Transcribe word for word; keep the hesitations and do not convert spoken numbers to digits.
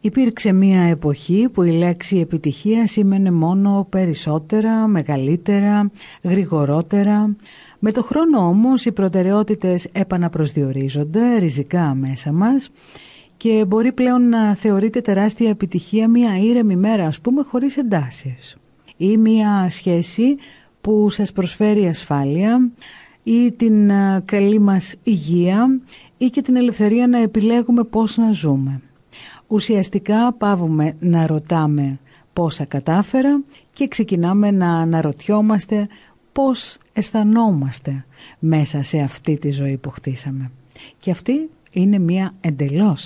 Υπήρξε μια εποχή που η λέξη επιτυχία σήμαινε μόνο περισσότερα, μεγαλύτερα, γρηγορότερα. Με το χρόνο όμως οι προτεραιότητες επαναπροσδιορίζονται ριζικά μέσα μας και μπορεί πλέον να θεωρείται τεράστια επιτυχία μια ήρεμη μέρα, ας πούμε, χωρίς εντάσεις, ή μια σχέση που σας προσφέρει ασφάλεια ή την καλή μας υγεία ή και την ελευθερία να επιλέγουμε πώς να ζούμε. Ουσιαστικά παύουμε να ρωτάμε πόσα κατάφερα και ξεκινάμε να αναρωτιόμαστε πώς αισθανόμαστε μέσα σε αυτή τη ζωή που χτίσαμε. Και αυτή είναι μια εντελώς